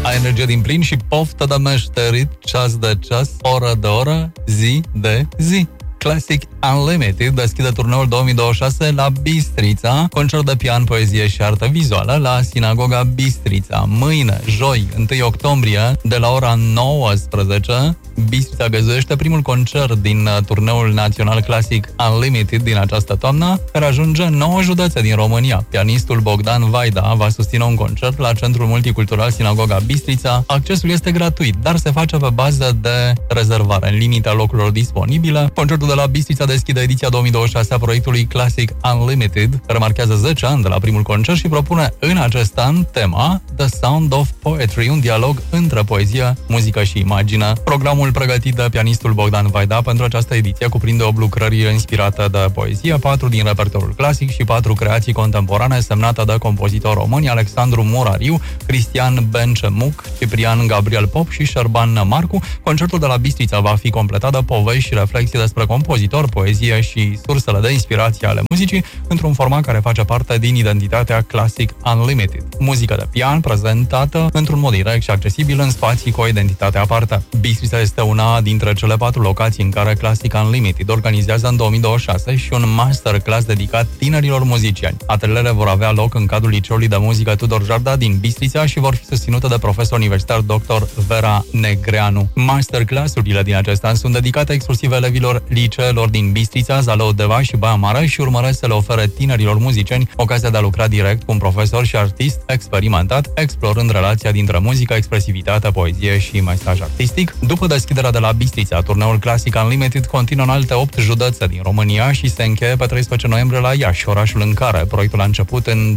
Ai energie din plin și poftă de meșterit, ceas de ceas, oră de oră, zi de zi. Classic Unlimited deschide turneul 2026 la Bistrița, concert de pian, poezie și artă vizuală la Sinagoga Bistrița. Mâine, joi, 1 octombrie, de la ora 19, Bistrița găzduiește primul concert din turneul național Classic Unlimited din această toamnă, care ajunge 9 județe din România. Pianistul Bogdan Vaida va susține un concert la Centrul Multicultural Sinagoga Bistrița. Accesul este gratuit, dar se face pe bază de rezervare, în limita locurilor disponibile. Concertul de la Bistrița deschide ediția 2026 a proiectului Classic Unlimited, care marchează 10 ani de la primul concert și propune în acest an tema The Sound of Poetry, un dialog între poezie, muzică și imagine. Programul pregătit de pianistul Bogdan Vaida pentru această ediție cuprinde 8 lucrări inspirate de poezie, 4 din repertoriul clasic și 4 creații contemporane semnate de compozitori români Alexandru Murariu, Cristian Bencemuc, Ciprian Gabriel Pop și Șerban Marcu. Concertul de la Bistrița va fi completat de povești și reflexii despre compozitor, poezie și sursele de inspirație ale muzicii, într-un format care face parte din identitatea Classic Unlimited. Muzică de pian prezentată într-un mod direct și accesibil în spații cu o identitate aparte. Bistrița este una dintre cele 4 locații în care Classic Unlimited organizează în 2026 și un masterclass dedicat tinerilor muzicieni. Atelierele vor avea loc în cadrul Liceului de Muzică Tudor Jarda din Bistrița și vor fi susținute de profesor universitar dr. Vera Negreanu. Masterclassurile din acest an sunt dedicate exclusiv elevilor liceelor din Bistrița, Zalău, Deva și Baia Mare și urmăresc să le ofere tinerilor muzicieni ocazia de a lucra direct cu un profesor și artist experimentat, explorând relația dintre muzică, expresivitate, poezie și mesaj artistic. După deschiderea de la Bistrița, turneul Classic Unlimited continuă în alte 8 județe din România și se încheie pe 13 noiembrie la Iași, orașul în care proiectul a început în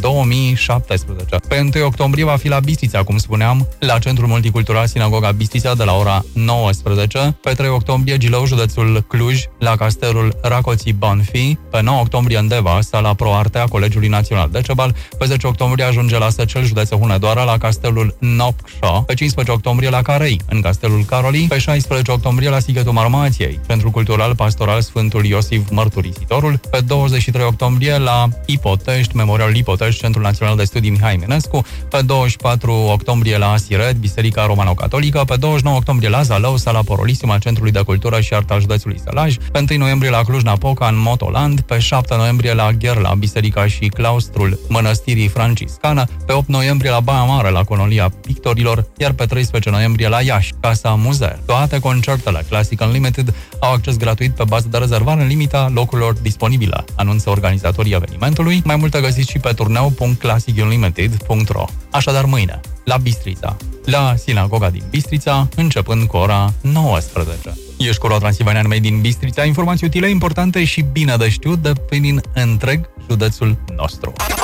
2017. Pe 1 octombrie va fi la Bistrița, cum spuneam, la Centrul Multicultural Sinagoga Bistrița de la ora 19. Pe 3 octombrie, Gilău, județul Cluj, la Castelul Racoții Banfi. Pe 9 octombrie, în Deva, sala Pro Arte a Colegiului Național Decebal. Pe 10 octombrie ajunge la Săcel, județul Hunedoara, la Castelul Nopșa. Pe 15 octombrie la Carei, în Castelul Carolii. Pe 16 octombrie la Sighetul Marmației, Centrul Cultural Pastoral Sfântul Iosif Mărturisitorul. Pe 23 octombrie la Ipotești, Memorial Ipotești, Centrul Național de Studii Mihai Eminescu. Pe 24 octombrie la Asiret, Biserica Romano-Catolică. Pe 29 octombrie la Zalău, sala Porolisim a Centrului de Cultură și Artă al județului Sălaj. Pe 1 noiembrie la Cluj-Napoca, în Motoland. Pe 7 noiembrie la Gherla, Biserica și Claustrul Mănăstirii Franciscană. Pe 8 noiembrie la Baia Mare, la Colonia Pictorilor. Iar pe 13 noiembrie la Iași, Casa Muzer. Toate concertele Classic Unlimited au acces gratuit pe bază de rezervare în limita locurilor disponibile, anunță organizatorii evenimentului. Mai multe găsiți și pe turneu.classicunlimited.ro. Așadar, mâine, la Bistrița, la Sinagoga din Bistrița, începând cu ora 19. Ești cu Transilvanian Made din Bistrița, informații utile, importante și bine de știut de prin întreg județul nostru.